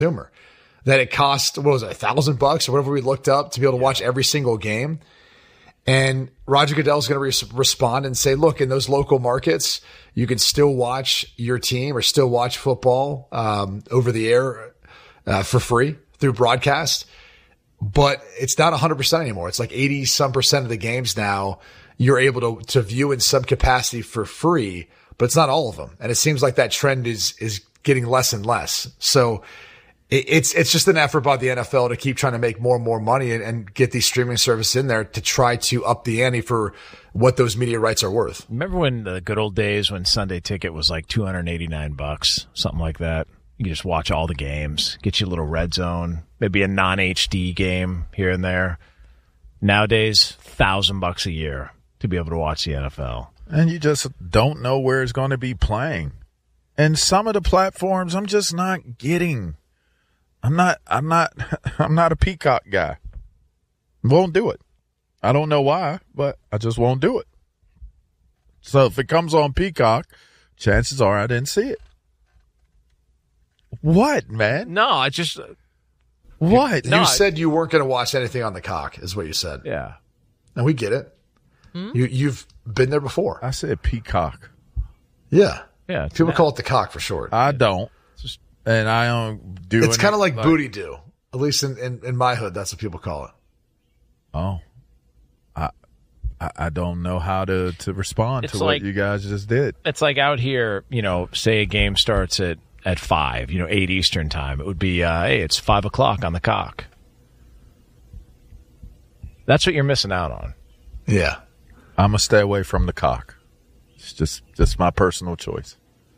consumer. That it cost, what was it, $1,000 or whatever we looked up to be able to watch every single game. And Roger Goodell is going to respond and say, look, in those local markets, you can still watch your team or still watch football over the air for free through broadcast. But it's not 100% anymore. It's like 80% of the games now you're able to view in some capacity for free, but it's not all of them. And it seems like that trend is getting less and less. So it's just an effort by the NFL to keep trying to make more and more money and get these streaming services in there to try to up the ante for what those media rights are worth. Remember when the good old days when Sunday Ticket was like $289, something like that? You can just watch all the games, get you a little red zone, maybe a non-HD game here and there. Nowadays, $1,000 a year to be able to watch the NFL. And you just don't know where it's going to be playing. And some of the platforms I'm just not getting. I'm not a Peacock guy. Won't do it. I don't know why, but I just won't do it. So if it comes on Peacock, chances are I didn't see it. What, man? No, I just... What? You said you weren't going to watch anything on the cock, is what you said. Yeah. And we get it. You've been there before. I said Peacock. Yeah. Yeah. People call it the cock for short. I don't. And I don't do it. It's kind of like booty do. At least in my hood, that's what people call it. Oh. I don't know how to respond to what you guys just did. It's like out here, say a game starts at 5, 8 Eastern time. It would be, hey, it's 5 o'clock on the cock. That's what you're missing out on. Yeah. I'm going to stay away from the cock. It's just my personal choice.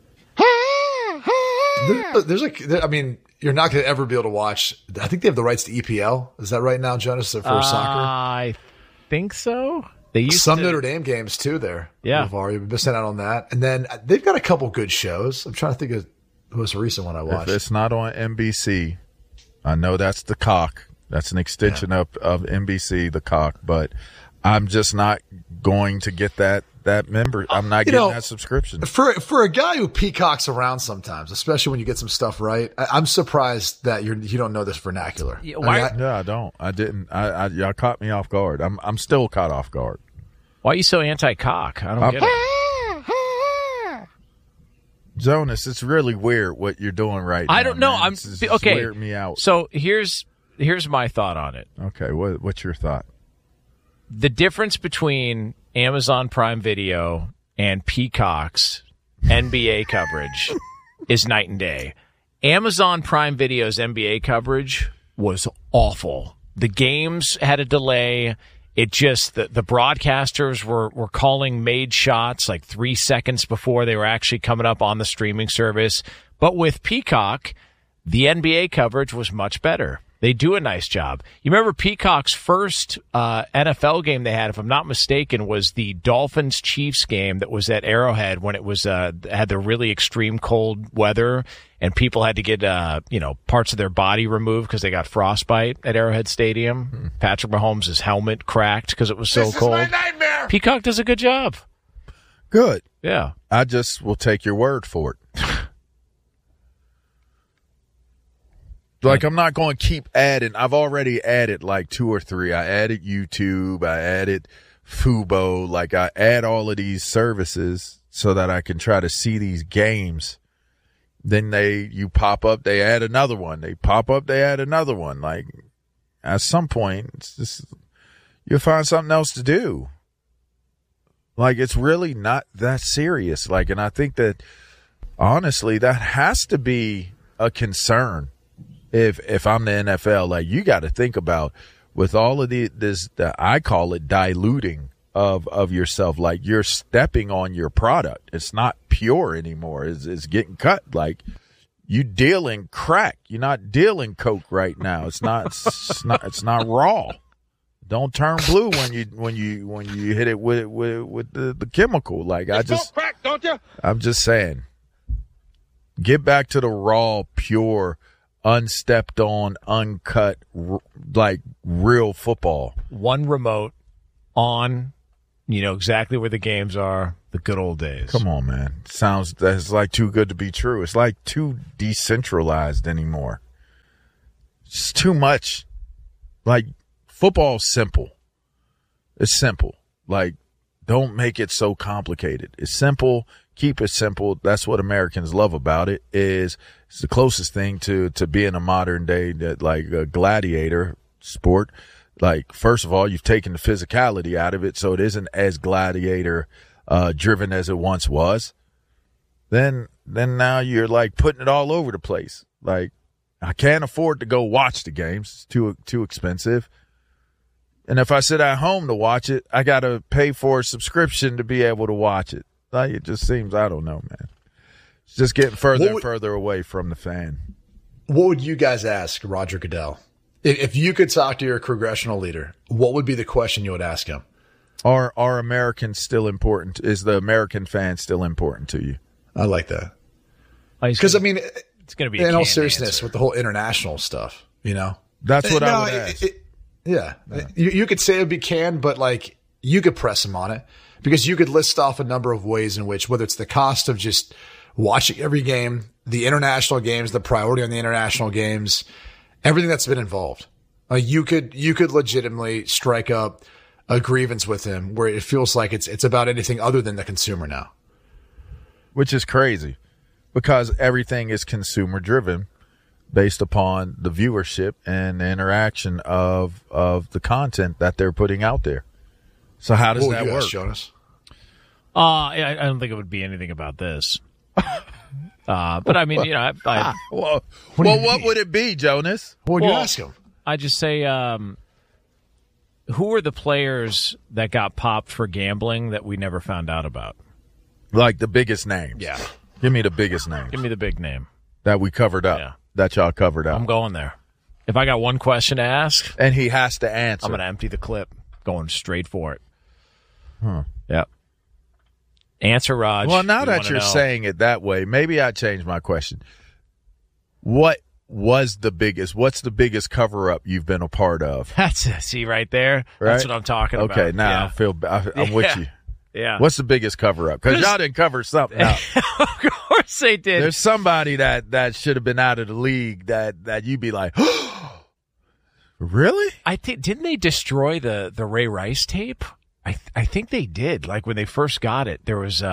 You're not going to ever be able to watch. I think they have the rights to EPL. Is that right now, Jonas, for soccer? I think so. They used some Notre Dame games too there. Yeah. You've been missing out on that. And then they've got a couple good shows. I'm trying to think of the most recent one I watched. If it's not on NBC, I know that's the cock. That's an extension of NBC, the cock. But I'm just not going to get that member. I'm not getting that subscription. For a guy who peacocks around sometimes, especially when you get some stuff right, I'm surprised that you don't know this vernacular. I don't. I didn't. Y'all caught me off guard. I'm still caught off guard. Why are you so anti-cock? I don't get it. Jonas, it's really weird what you're doing right now. I don't know. Man. It's okay. Weird me out. So here's my thought on it. Okay, what's your thought? The difference between Amazon Prime Video and Peacock's NBA coverage is night and day. Amazon Prime Video's NBA coverage was awful. The games had a delay. It just, the broadcasters were calling made shots like 3 seconds before they were actually coming up on the streaming service. But with Peacock, the NBA coverage was much better. They do a nice job. You remember Peacock's first NFL game they had, if I'm not mistaken, was the Dolphins-Chiefs game that was at Arrowhead when it was had the really extreme cold weather and people had to get parts of their body removed because they got frostbite at Arrowhead Stadium. Patrick Mahomes' helmet cracked because it was so cold. This is my nightmare. Peacock does a good job. Good. Yeah. I just will take your word for it. Like, I'm not going to keep adding. I've already added like 2 or 3. I added YouTube. I added Fubo. Like, I add all of these services so that I can try to see these games. Then you pop up, they add another one. They pop up, they add another one. Like, at some point, it's just, you'll find something else to do. Like, it's really not that serious. Like, and I think that, honestly, that has to be a concern. If I'm the NFL, like, you got to think about with all of this, I call it diluting of yourself. Like, you're stepping on your product. It's not pure anymore. It's getting cut. Like, you dealing crack. You're not dealing coke right now. It's not raw. Don't turn blue when you hit it with the chemical. Like, crack, don't you? I'm just saying, get back to the raw, pure, unstepped on, uncut, like real football. One remote on, exactly where the games are, the good old days. Come on, man. That's like too good to be true. It's like too decentralized anymore. It's too much. Like, football's simple. It's simple. Like, don't make it so complicated. It's simple. Keep it simple. That's what Americans love about it. It's the closest thing to being a modern day, like a gladiator sport. Like, first of all, you've taken the physicality out of it, so it isn't as gladiator driven as it once was. Then now you're like putting it all over the place. Like, I can't afford to go watch the games. It's too expensive. And if I sit at home to watch it, I got to pay for a subscription to be able to watch it. Like, it just seems, I don't know, man. It's just getting further and further away from the fan. What would you guys ask Roger Goodell? If you could talk to your congressional leader, what would be the question you would ask him? Are Americans still important? Is the American fan still important to you? I like that. Because, I mean, it's going to be in all seriousness with the whole international stuff, you know? That's what I would ask. Yeah. You could say it would be canned, but like you could press him on it because you could list off a number of ways in which, whether it's the cost of just watching every game, the international games, the priority on the international games, everything that's been involved. You could legitimately strike up a grievance with him where it feels like it's about anything other than the consumer now. Which is crazy because everything is consumer driven based upon the viewership and the interaction of the content that they're putting out there. So how does that work, Jonas? I don't think it would be anything about this. But I mean, you know, what would it be, Jonas? What would you ask him? I just say, who are the players that got popped for gambling that we never found out about? Like the biggest names. Yeah. Give me the biggest names. Give me the big name. That we covered up. Yeah. That y'all covered up. I'm going there. If I got one question to ask. And he has to answer. I'm going to empty the clip. Going straight for it. Huh. Yep. Answer, Raj. Well, now that you're saying it that way, maybe I change my question. What's the biggest cover-up you've been a part of? That's it. See right there? Right? That's what I'm talking about. Okay, now I'm with you. Yeah. What's the biggest cover-up? Because y'all didn't cover something up. Of course they did. There's somebody that should have been out of the league that you'd be like, really? I think didn't they destroy the Ray Rice tape? I think they did. Like when they first got it, there was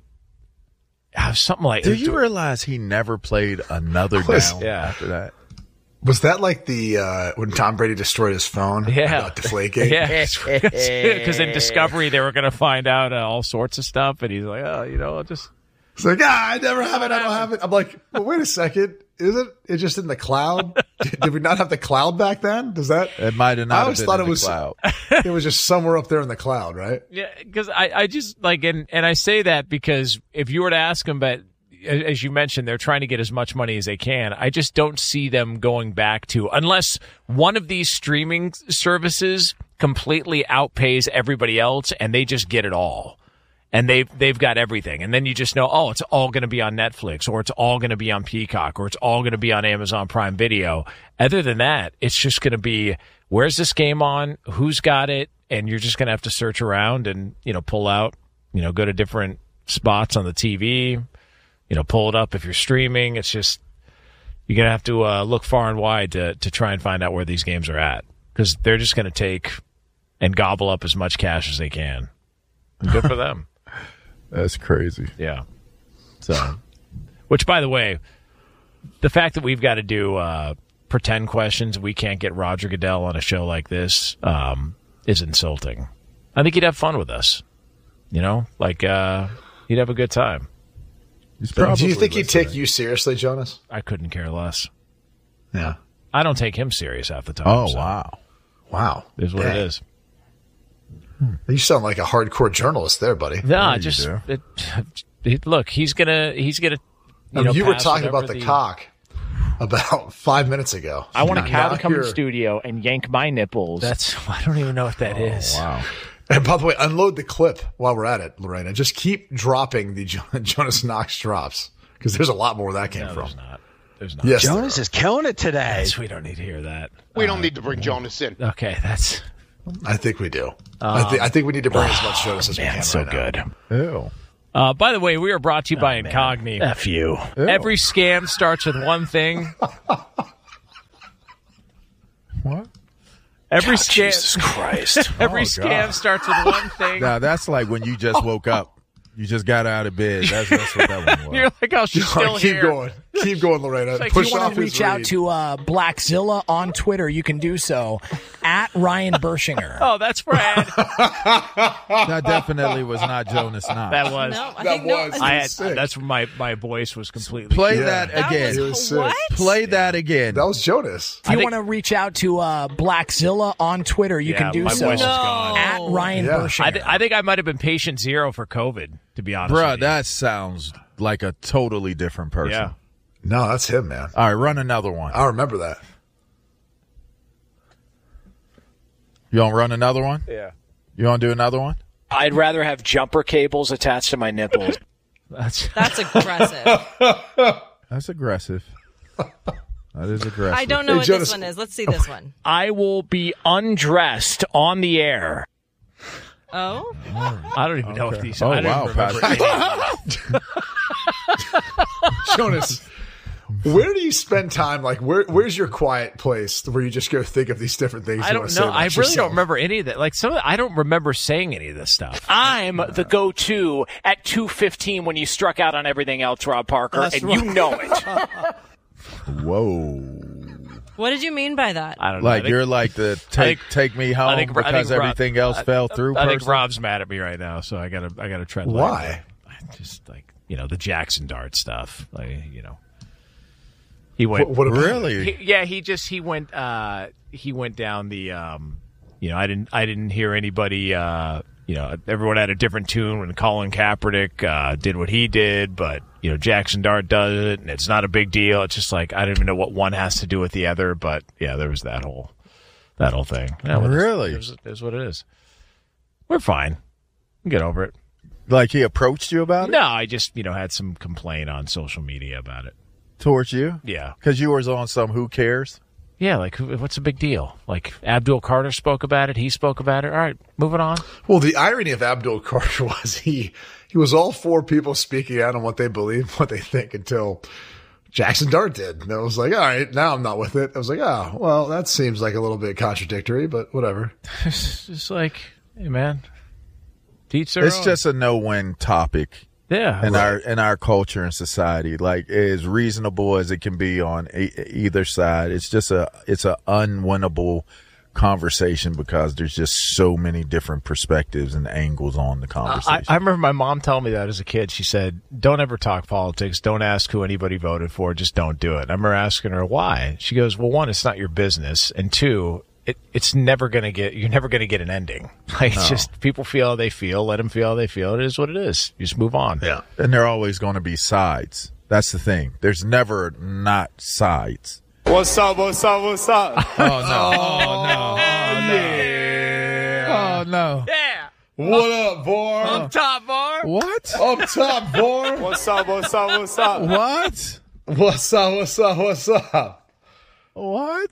something like. Do you realize he never played another down after that? Was that like the when Tom Brady destroyed his phone? Yeah, about Deflategate. Yeah, because in Discovery they were going to find out all sorts of stuff, and he's like, oh, you know, I'll just. It's like, I never have it. I don't have it. I'm like, well, wait a second. Is it? It's just in the cloud. Did we not have the cloud back then? Does that? It might have not. I always thought it was cloud. It was just somewhere up there in the cloud, right? Yeah, because I just like, and I say that because if you were to ask them, but as you mentioned, they're trying to get as much money as they can. I just don't see them going back to, unless one of these streaming services completely outpays everybody else and they just get it all. And they've got everything. And then you just know, oh, it's all going to be on Netflix, or it's all going to be on Peacock, or it's all going to be on Amazon Prime Video. Other than that, it's just going to be, where's this game on? Who's got it? And you're just going to have to search around and, you know, pull out, you know, go to different spots on the TV, you know, pull it up if you're streaming. It's just, you're going to have to look far and wide to try and find out where these games are at, because they're just going to take and gobble up as much cash as they can. And good for them. That's crazy. Yeah. So, which, by the way, the fact that we've got to do pretend questions, we can't get Roger Goodell on a show like this, is insulting. I think he'd have fun with us. You know, like he'd have a good time. Do you think he'd take you seriously, Jonas? I couldn't care less. Yeah. I don't take him serious half the time. Oh, so. Wow. It is what it is. You sound like a hardcore journalist there, buddy. No, just look. He's gonna. You were talking about the cock about 5 minutes ago. I want a cow to come in studio and yank my nipples. I don't even know what that is. Wow. And by the way, unload the clip while we're at it, Lorena. Just keep dropping the Jonas Knox drops, because there's a lot more where that came from. There's not. Yes, Jonas is killing it today. We don't need to hear that. We don't need to bring Jonas in. Okay, that's. I think we do. I think we need to bring as much Jonas as we can. So right good. Ew. By the way, we are brought to you by Incogni. F you. Every scam starts with one thing. Every scam, Jesus Christ. every scam starts with one thing. Now that's like when you just woke up. You just got out of bed. That's what that one was. You're like, oh, she's still Keep here. going. Keep going, Lorena. like, Push If you off want to his reach out read. to Blackzilla on Twitter, you can do so at Ryan Bershinger. Oh, that's Brad. That definitely was not Jonas Knox. That was. No, I That think no. was. I had. Sick. That's my voice was completely. Play Yeah. that That again. It was was sick. what? Play that again. That was Jonas. If you think- want to reach out to Blackzilla on Twitter, you Yeah, can do my so voice is gone. at Ryan Yeah. Bershinger. I think I might have been patient zero for COVID, to be honest. Bruh, with you. that sounds like a totally different person. Yeah. No, that's him, man. All right, run another one. I remember that. You want to run another one? Yeah. You want to do another one? I'd rather have jumper cables attached to my nipples. That's That's aggressive. That's aggressive. That is aggressive. I don't know what Jonas- this one is. Let's see this one. I will be undressed on the air. Oh, I don't even know if these. Oh, I don't wow, remember Patrick. Jonas, where do you spend time? Like, where's your quiet place where you just go think of these different things? I you don't wanna say know. about I really yourself? don't remember any of that. Like I don't remember saying any of this stuff. I'm the go-to at 2:15 when you struck out on everything else, Rob Parker, That's and right. you know it. Whoa. what did you mean by that? I don't know. Like I think, you're like the take me home because Rob- everything else fell through I think person? Rob's mad at me right now, so I gotta tread lightly. Why? Just like the Jackson Dart stuff. Like he went. What about Really? He went down the I didn't hear anybody everyone had a different tune when Colin Kaepernick did what he did, but Jackson Dart does it and it's not a big deal. It's just like I don't even know what one has to do with the other, but yeah, there was that whole thing. Yeah, well, Really? it is what it is. We're fine. Get over it. Like he approached you about it? No, I just had some complaint on social media about it. Towards you? Yeah. Because you was on some who cares? Yeah, like, what's the big deal? Like, Abdul Carter spoke about it. He spoke about it. All right, moving on. Well, the irony of Abdul Carter was he was all for people speaking out on what they believe, what they think, until Jackson Dart did. And it was like, all right, now I'm not with it. I was like, oh, well, that seems like a little bit contradictory, but whatever. It's just like, hey, man, teach their It's own. just a no-win topic yeah. in our culture and society. Like as reasonable as it can be on either side, it's a unwinnable conversation because there's just so many different perspectives and angles on the conversation. I remember my mom telling me that as a kid. She said, don't ever talk politics. Don't ask who anybody voted for. Just don't do it. I remember asking her why. She goes, well, one, it's not your business. And two, you're never going to get an ending. Like, it's just people feel how they feel. Let them feel how they feel. It is what it is. You just move on. Yeah. And there are always going to be sides. That's the thing. There's never not sides. What's up? What's up? What's up? Oh, no. Oh, no. Yeah. Oh, no. Yeah. What up, boy? Up top, bar. What? Up top, boy. What's up? What's up? What's up? What? What's up? What's up? What's up? What?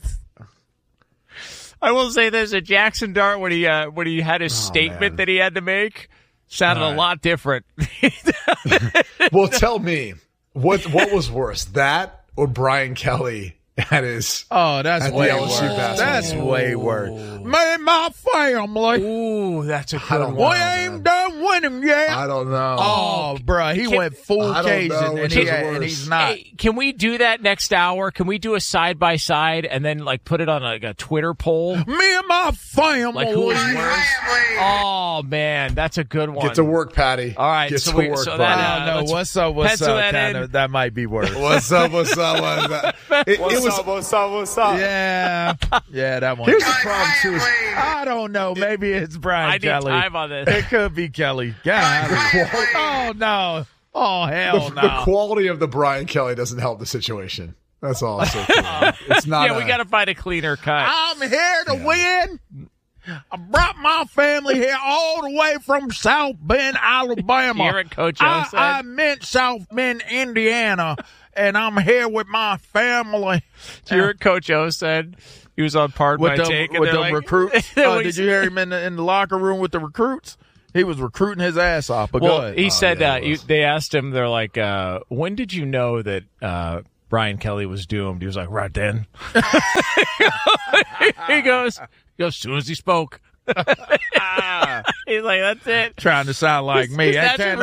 I will say there's a Jackson Dart when he had his statement man. that he had to make sounded a lot different. Well, tell me, what was worse, that or Brian Kelly at his? Oh, that's At the way LSU worse. basketball That's game. way worse. Man, my family. Ooh, that's a I good don't one. We ain't done winning yet. I don't know. Oh, bruh, he went full I don't Cajun, know and, which he, is and worse. he's not. Hey, can we do that next hour? Can we do a side by side and then like put it on like a Twitter poll? Me and my family. Like who is worse? Oh man, that's a good one. Get to work, Patty. All right, Get so to we- work, so buddy. that, I don't know. let's What's up? What's pencil up? that Kind in. of, that might be worse. What's up? What's up? What's up? It What's was. up? What's up? What's up? Yeah. Yeah, that one. Here's the problem too. Is I don't know. Maybe it's Brian I need Kelly. time on this. It could be Kelly. God. Oh, no. Oh, hell no. the quality of the Brian Kelly doesn't help the situation. That's all I'm saying. It's not. Yeah, we got to find a cleaner cut. I'm here to win. I brought my family here all the way from South Bend, Alabama. You hear it, Coach O said? I meant South Bend, Indiana, and I'm here with my family. Did you hear what Coach O said? He was on Pardon With My the, Take. and with they're the like- recruits. When he Did you hear him in the locker room with the recruits? He was recruiting his ass off. But go Well, ahead. he said yeah, he was. they asked him, they're like, when did you know that Brian Kelly was doomed. He was like, right then. he goes, as soon as he spoke. He's like, that's it. Trying to sound like me. Can't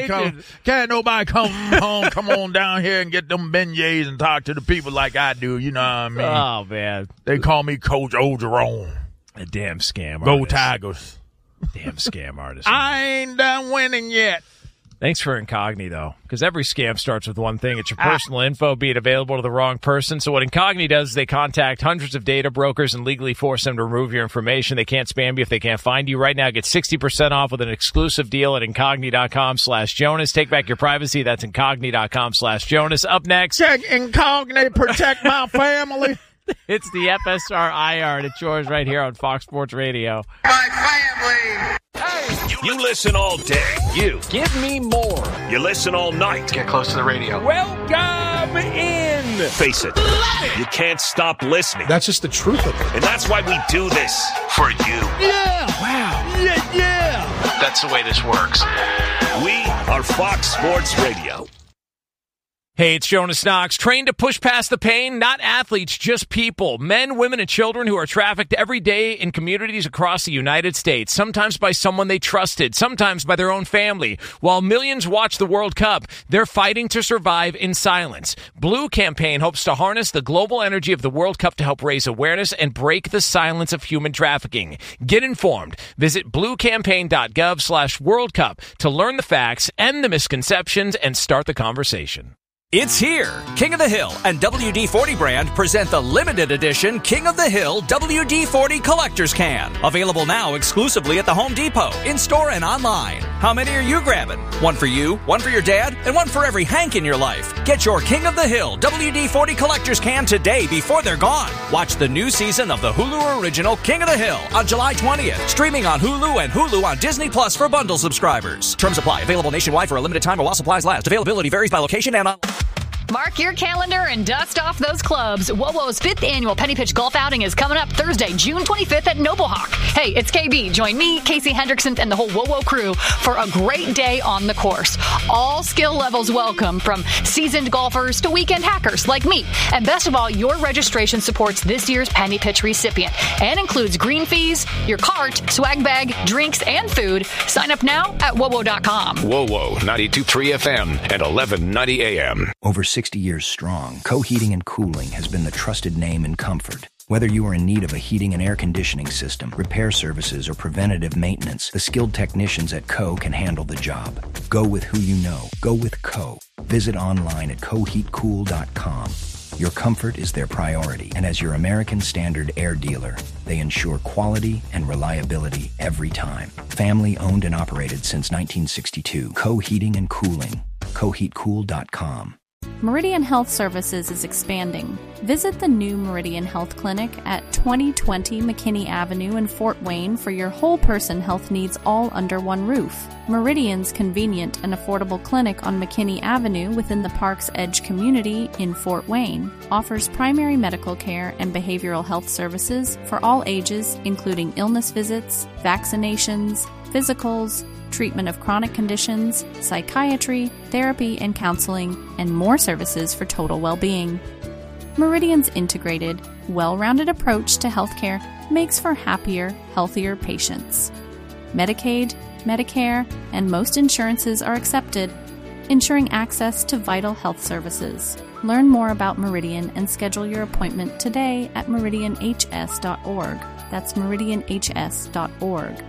nobody come on down here and get them beignets and talk to the people like I do. You know what I mean? Oh, man. They call me Coach O. Jerome. A damn scam artist. Go Tigers. Damn scam artist. I ain't done winning yet. Thanks for Incognito, because every scam starts with one thing. It's your personal info being available to the wrong person. So what Incognito does is they contact hundreds of data brokers and legally force them to remove your information. They can't spam you if they can't find you. Right now, get 60% off with an exclusive deal at Incogni.com/Jonas. Take back your privacy. That's Incogni.com/Jonas. Up next. Check Incognito, protect my family. It's the FSR IR, and it's yours right here on Fox Sports Radio. My family. You listen all day. You. Give me more. You listen all night. Get close to the radio. Welcome in. Face it. You can't stop listening. That's just the truth of it. And that's why we do this. For you. Yeah. Wow. Yeah. That's the way this works. We are Fox Sports Radio. Hey, it's Jonas Knox. Trained to push past the pain? Not athletes, just people. Men, women, and children who are trafficked every day in communities across the United States. Sometimes by someone they trusted, sometimes by their own family. While millions watch the World Cup, they're fighting to survive in silence. Blue Campaign hopes to harness the global energy of the World Cup to help raise awareness and break the silence of human trafficking. Get informed. Visit bluecampaign.gov/World Cup to learn the facts, end the misconceptions, and start the conversation. It's here. King of the Hill and WD-40 brand present the limited edition King of the Hill WD-40 Collector's Can. Available now exclusively at the Home Depot, in-store and online. How many are you grabbing? One for you, one for your dad, and one for every Hank in your life. Get your King of the Hill WD-40 Collector's Can today before they're gone. Watch the new season of the Hulu original King of the Hill on July 20th. Streaming on Hulu and Hulu on Disney Plus for bundle subscribers. Terms apply. Available nationwide for a limited time or while supplies last. Availability varies by location and on... Mark your calendar and dust off those clubs. WOWO's 5th annual Penny Pitch Golf Outing is coming up Thursday, June 25th at Noblehawk. Hey, it's KB. Join me, Casey Hendrickson, and the whole WOWO crew for a great day on the course. All skill levels welcome, from seasoned golfers to weekend hackers like me. And best of all, your registration supports this year's Penny Pitch recipient and includes green fees, your cart, swag bag, drinks, and food. Sign up now at WOWO.com. WOWO 92.3 FM and 1190 AM. Over 60 years strong, Co Heating and Cooling has been the trusted name in comfort. Whether you are in need of a heating and air conditioning system, repair services, or preventative maintenance, the skilled technicians at Co can handle the job. Go with who you know. Go with Co. Visit online at coheatcool.com. Your comfort is their priority, and as your American Standard air dealer, they ensure quality and reliability every time. Family owned and operated since 1962. Co Heating and Cooling. coheatcool.com. Meridian Health Services is expanding. Visit the new Meridian Health Clinic at 2020 McKinney Avenue in Fort Wayne for your whole person health needs all under one roof. Meridian's convenient and affordable clinic on McKinney Avenue within the Park's Edge community in Fort Wayne offers primary medical care and behavioral health services for all ages, including illness visits, vaccinations, physicals, treatment of chronic conditions, psychiatry, therapy and counseling, and more services for total well-being. Meridian's integrated, well-rounded approach to healthcare makes for happier, healthier patients. Medicaid, Medicare, and most insurances are accepted, ensuring access to vital health services. Learn more about Meridian and schedule your appointment today at meridianhs.org. That's meridianhs.org.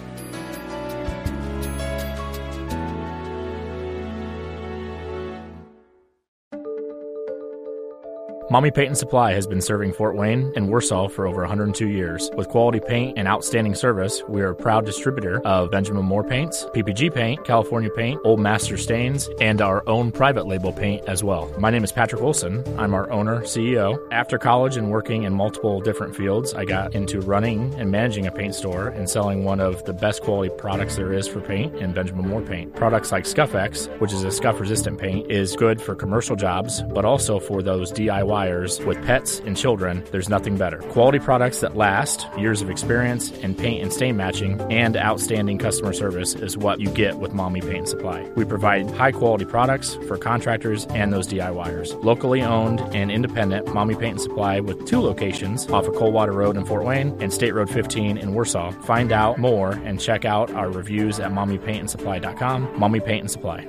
Mommy Paint and Supply has been serving Fort Wayne and Warsaw for over 102 years. With quality paint and outstanding service, we are a proud distributor of Benjamin Moore paints, PPG paint, California paint, Old Master stains, and our own private label paint as well. My name is Patrick Wilson. I'm our owner, CEO. After college and working in multiple different fields, I got into running and managing a paint store and selling one of the best quality products there is for paint in Benjamin Moore paint. Products like Scuff X, which is a scuff-resistant paint, is good for commercial jobs, but also for those DIY suppliers with pets and children, there's nothing better. Quality products that last, years of experience in paint and stain matching, and outstanding customer service is what you get with Mommy Paint and Supply. We provide high-quality products for contractors and those DIYers. Locally owned and independent Mommy Paint and Supply with 2 locations off of Coldwater Road in Fort Wayne and State Road 15 in Warsaw. Find out more and check out our reviews at mommypaintandsupply.com. Mommy Paint and Supply.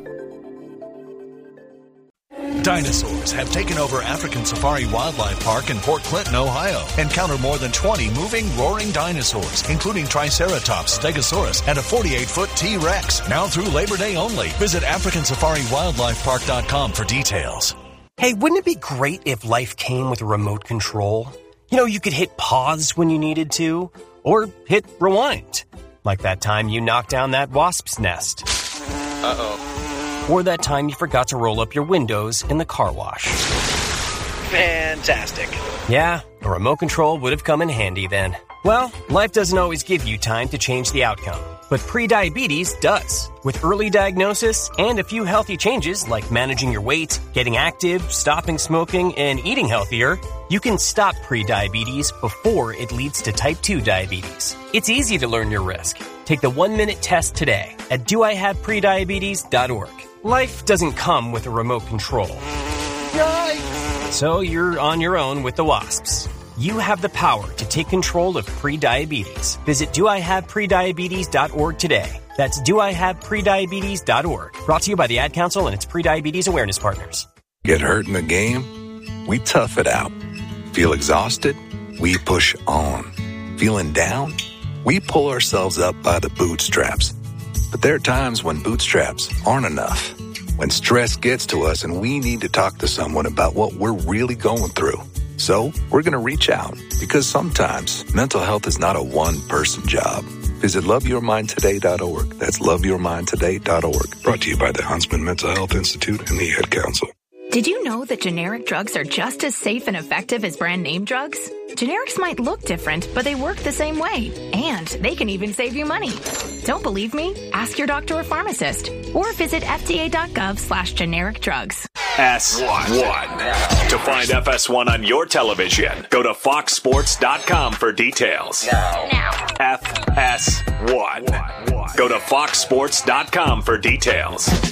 Dinosaurs have taken over African Safari Wildlife Park in Port Clinton, Ohio. Encounter more than 20 moving, roaring dinosaurs, including Triceratops, Stegosaurus, and a 48-foot T-Rex. Now through Labor Day only. Visit AfricanSafariWildlifePark.com for details. Hey, wouldn't it be great if life came with a remote control? You know, you could hit pause when you needed to, or hit rewind. Like that time you knocked down that wasp's nest. Uh-oh. Or that time you forgot to roll up your windows in the car wash. Fantastic. Yeah, a remote control would have come in handy then. Well, life doesn't always give you time to change the outcome, but prediabetes does. With early diagnosis and a few healthy changes like managing your weight, getting active, stopping smoking, and eating healthier, you can stop prediabetes before it leads to type 2 diabetes. It's easy to learn your risk. Take the 1-minute test today at doihaveprediabetes.org. Life doesn't come with a remote control. Yikes! So you're on your own with the wasps. You have the power to take control of prediabetes. Visit doihaveprediabetes.org today. That's doihaveprediabetes.org. Brought to you by the Ad Council and its Prediabetes Awareness Partners. Get hurt in the game? We tough it out. Feel exhausted? We push on. Feeling down? We pull ourselves up by the bootstraps. But there are times when bootstraps aren't enough. When stress gets to us and we need to talk to someone about what we're really going through. So we're going to reach out because sometimes mental health is not a one-person job. Visit loveyourmindtoday.org. That's loveyourmindtoday.org. Brought to you by the Huntsman Mental Health Institute and the Ad Council. Did you know that generic drugs are just as safe and effective as brand name drugs? Generics might look different, but they work the same way. And they can even save you money. Don't believe me? Ask your doctor or pharmacist. Or visit fda.gov/generic drugs. FS1. To find FS1 on your television, go to foxsports.com for details. Now. FS1. Go to foxsports.com for details.